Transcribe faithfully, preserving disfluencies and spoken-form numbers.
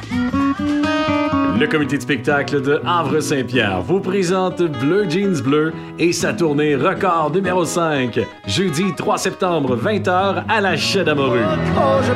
Le comité de spectacle de Havre-Saint-Pierre vous présente Bleu Jeans Bleu et sa tournée record numéro cinq, jeudi trois septembre, vingt heures à la Chaie d'Amorue. Oh, je